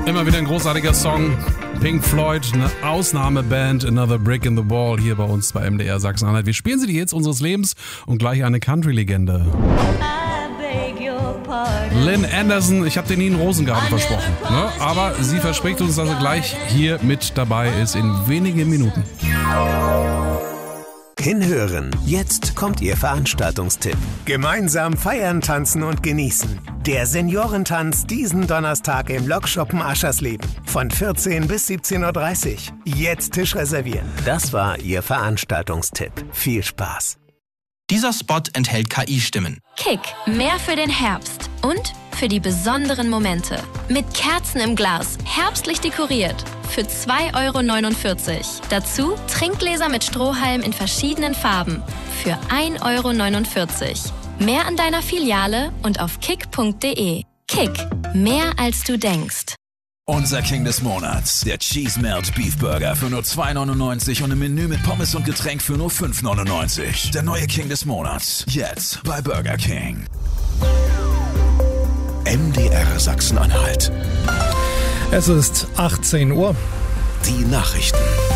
Immer wieder ein großartiger Song. Pink Floyd, eine Ausnahmeband, Another Brick in the Wall, hier bei uns bei MDR Sachsen-Anhalt. Wir spielen sie die Hits unseres Lebens und gleich eine Country-Legende. Lynn Anderson, ich habe dir nie einen Rosengarten versprochen, ne? Aber sie verspricht uns, dass sie gleich hier mit dabei ist in wenigen Minuten. Hinhören. Jetzt kommt Ihr Veranstaltungstipp. Gemeinsam feiern, tanzen und genießen. Der Seniorentanz diesen Donnerstag im Lokschuppen Aschersleben. Von 14 bis 17.30 Uhr. Jetzt Tisch reservieren. Das war Ihr Veranstaltungstipp. Viel Spaß. Dieser Spot enthält KI-Stimmen. Kick, mehr für den Herbst und für die besonderen Momente. Mit Kerzen im Glas, herbstlich dekoriert. Für 2,49 €. Dazu Trinkgläser mit Strohhalm in verschiedenen Farben. Für 1,49 €. Mehr an deiner Filiale und auf kick.de. Kick, mehr als du denkst. Unser King des Monats, der Cheese Melt Beef Burger für nur 2,99 € und im Menü mit Pommes und Getränk für nur 5,99 €. Der neue King des Monats, jetzt bei Burger King. MDR Sachsen-Anhalt. Es ist 18 Uhr. Die Nachrichten.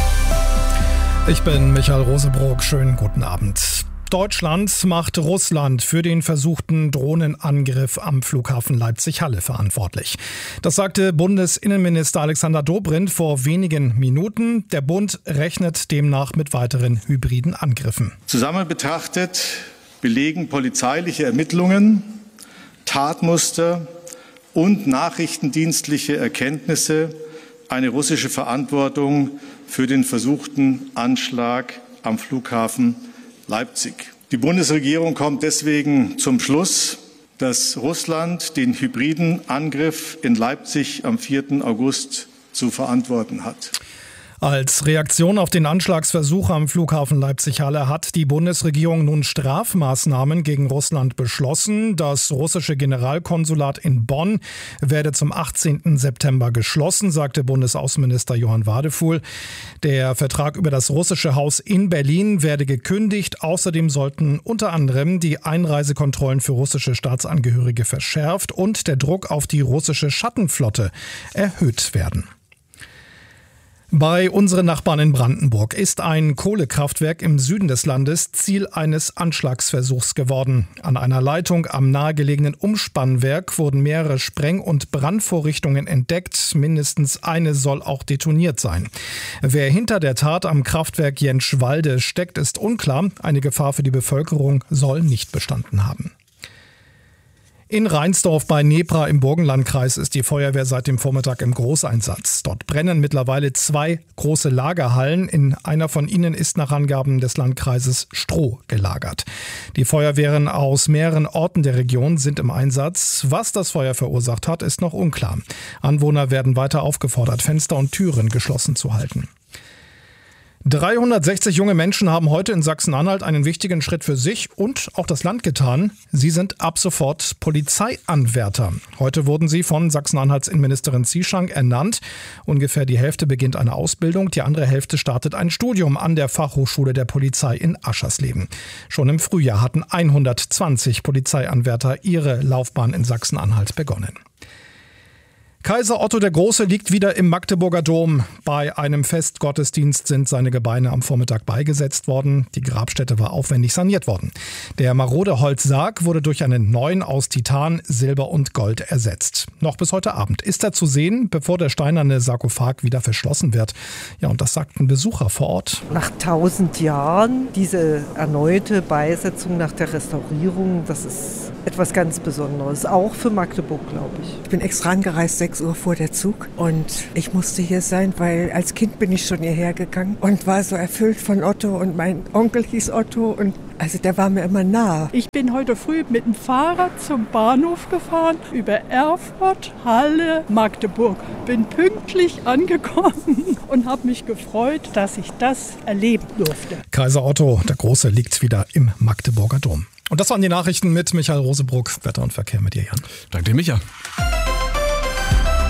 Ich bin Michael Rosebrock. Schönen guten Abend. Deutschland macht Russland für den versuchten Drohnenangriff am Flughafen Leipzig-Halle verantwortlich. Das sagte Bundesinnenminister Alexander Dobrindt vor wenigen Minuten. Der Bund rechnet demnach mit weiteren hybriden Angriffen. Zusammen betrachtet belegen polizeiliche Ermittlungen, Tatmuster und nachrichtendienstliche Erkenntnisse eine russische Verantwortung für den versuchten Anschlag am Flughafen Leipzig. Die Bundesregierung kommt deswegen zum Schluss, dass Russland den hybriden Angriff in Leipzig am 4. August zu verantworten hat. Als Reaktion auf den Anschlagsversuch am Flughafen Leipzig-Halle hat die Bundesregierung nun Strafmaßnahmen gegen Russland beschlossen. Das russische Generalkonsulat in Bonn werde zum 18. September geschlossen, sagte Bundesaußenminister Johann Wadefuhl. Der Vertrag über das russische Haus in Berlin werde gekündigt. Außerdem sollten unter anderem die Einreisekontrollen für russische Staatsangehörige verschärft und der Druck auf die russische Schattenflotte erhöht werden. Bei unseren Nachbarn in Brandenburg ist ein Kohlekraftwerk im Süden des Landes Ziel eines Anschlagsversuchs geworden. An einer Leitung am nahegelegenen Umspannwerk wurden mehrere Spreng- und Brandvorrichtungen entdeckt. Mindestens eine soll auch detoniert sein. Wer hinter der Tat am Kraftwerk Jentschwalde steckt, ist unklar. Eine Gefahr für die Bevölkerung soll nicht bestanden haben. In Reinsdorf bei Nebra im Burgenlandkreis ist die Feuerwehr seit dem Vormittag im Großeinsatz. Dort brennen mittlerweile 2 große Lagerhallen. In einer von ihnen ist nach Angaben des Landkreises Stroh gelagert. Die Feuerwehren aus mehreren Orten der Region sind im Einsatz. Was das Feuer verursacht hat, ist noch unklar. Anwohner werden weiter aufgefordert, Fenster und Türen geschlossen zu halten. 360 junge Menschen haben heute in Sachsen-Anhalt einen wichtigen Schritt für sich und auch das Land getan. Sie sind ab sofort Polizeianwärter. Heute wurden sie von Sachsen-Anhalts Innenministerin Zieschank ernannt. Ungefähr die Hälfte beginnt eine Ausbildung, die andere Hälfte startet ein Studium an der Fachhochschule der Polizei in Aschersleben. Schon im Frühjahr hatten 120 Polizeianwärter ihre Laufbahn in Sachsen-Anhalt begonnen. Kaiser Otto der Große liegt wieder im Magdeburger Dom. Bei einem Festgottesdienst sind seine Gebeine am Vormittag beigesetzt worden. Die Grabstätte war aufwendig saniert worden. Der marode Holzsarg wurde durch einen neuen aus Titan, Silber und Gold ersetzt. Noch bis heute Abend ist er zu sehen, bevor der steinerne Sarkophag wieder verschlossen wird. Ja, und das sagten Besucher vor Ort. Nach 1000 Jahren diese erneute Beisetzung nach der Restaurierung, das ist etwas ganz Besonderes, auch für Magdeburg, glaube ich. Ich bin extra angereist, 6 Uhr vor der Zug, und ich musste hier sein, weil als Kind bin ich schon hierher gegangen und war so erfüllt von Otto, und mein Onkel hieß Otto, und also der war mir immer nah. Ich bin heute früh mit dem Fahrrad zum Bahnhof gefahren, über Erfurt, Halle, Magdeburg. Bin pünktlich angekommen und habe mich gefreut, dass ich das erleben durfte. Kaiser Otto der Große liegt wieder im Magdeburger Dom. Und das waren die Nachrichten mit Michael Rosebrock. Wetter und Verkehr mit dir, Jan. Danke dir, Micha.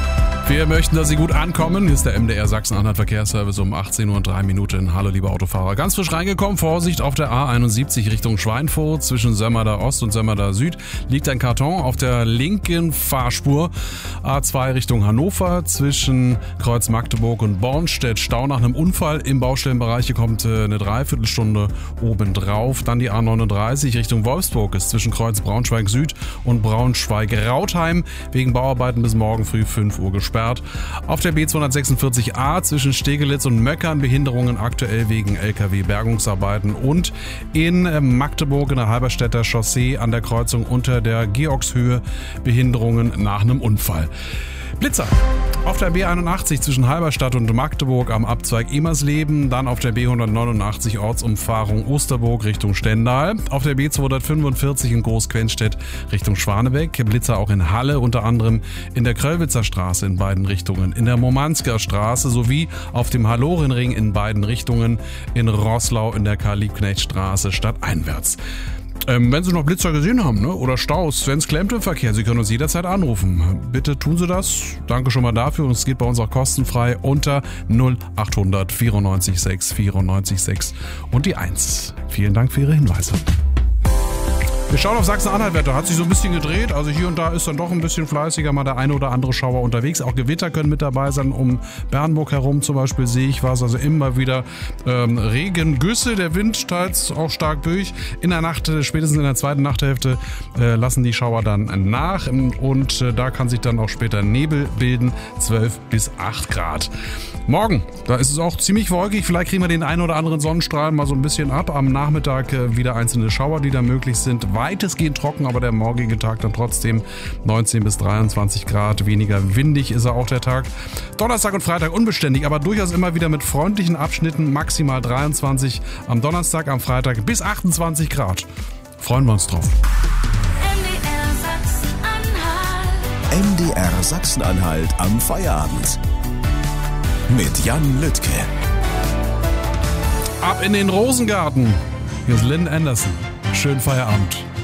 Wir möchten, dass Sie gut ankommen. Hier ist der MDR Sachsen-Anhalt Verkehrsservice um 18:03 Uhr. Hallo, liebe Autofahrer. Ganz frisch reingekommen. Vorsicht auf der A71 Richtung Schweinfurt. Zwischen Sömmerda Ost und Sömmerda Süd liegt ein Karton auf der linken Fahrspur. A2 Richtung Hannover. Zwischen Kreuz Magdeburg und Bornstedt. Stau nach einem Unfall im Baustellenbereich. Hier kommt eine Dreiviertelstunde obendrauf. Dann die A39 Richtung Wolfsburg ist zwischen Kreuz Braunschweig Süd und Braunschweig-Rautheim. Wegen Bauarbeiten bis morgen früh 5 Uhr gesperrt. Auf der B246a zwischen Stegelitz und Möckern Behinderungen aktuell wegen LKW-Bergungsarbeiten und in Magdeburg in der Halberstädter Chaussee an der Kreuzung unter der Georgshöhe Behinderungen nach einem Unfall. Blitzer auf der B81 zwischen Halberstadt und Magdeburg am Abzweig Emersleben, dann auf der B189 Ortsumfahrung Osterburg Richtung Stendal, auf der B245 in Großquenstedt Richtung Schwanebeck, Blitzer auch in Halle, unter anderem in der Kröllwitzer Straße in beiden Richtungen, in der Momansker Straße sowie auf dem Hallorenring in beiden Richtungen, in Roßlau in der Karl-Liebknecht-Straße stadteinwärts. Wenn Sie noch Blitzer gesehen haben, ne? Oder Staus, wenn es klemmt im Verkehr, Sie können uns jederzeit anrufen. Bitte tun Sie das. Danke schon mal dafür und es geht bei uns auch kostenfrei unter 0800 94 6 94 6 und die 1. Vielen Dank für Ihre Hinweise. Wir schauen auf Sachsen-Anhalt-Wetter. Hat sich so ein bisschen gedreht. Also hier und da ist dann doch ein bisschen fleißiger mal der eine oder andere Schauer unterwegs. Auch Gewitter können mit dabei sein. Um Bernburg herum zum Beispiel sehe ich was. Also immer wieder Regengüsse. Der Wind teils auch stark durch. In der Nacht, spätestens in der zweiten Nachthälfte, lassen die Schauer dann nach. Und da kann sich dann auch später Nebel bilden. 12 bis 8 Grad. Morgen, da ist es auch ziemlich wolkig. Vielleicht kriegen wir den einen oder anderen Sonnenstrahl mal so ein bisschen ab. Am Nachmittag wieder einzelne Schauer, die da möglich sind. Weitestgehend trocken, aber der morgige Tag dann trotzdem 19 bis 23 Grad. Weniger windig ist er auch der Tag. Donnerstag und Freitag unbeständig, aber durchaus immer wieder mit freundlichen Abschnitten. Maximal 23 am Donnerstag, am Freitag bis 28 Grad. Freuen wir uns drauf. MDR Sachsen-Anhalt am Feierabend. Mit Jan Lüttke. Ab in den Rosengarten. Hier ist Lynn Anderson. Schönen Feierabend.